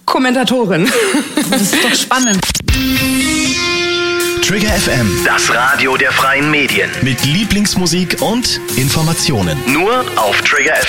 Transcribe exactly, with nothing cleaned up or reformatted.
Kommentatorin. Das ist doch spannend. Trigger F M, Das Radio der freien Medien. mit Lieblingsmusik und Informationen. Nur auf Trigger F M.